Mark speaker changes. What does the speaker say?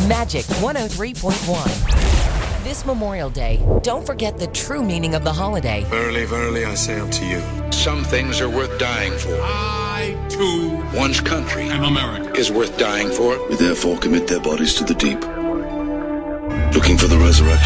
Speaker 1: Magic 103.1. This Memorial Day, don't forget the true meaning of the holiday.
Speaker 2: Verily, verily, I say unto you,
Speaker 3: some things are worth dying for.
Speaker 4: I, too,
Speaker 3: One's country
Speaker 4: am American.
Speaker 3: is worth dying for.
Speaker 5: We therefore commit their bodies to the deep, looking for the resurrection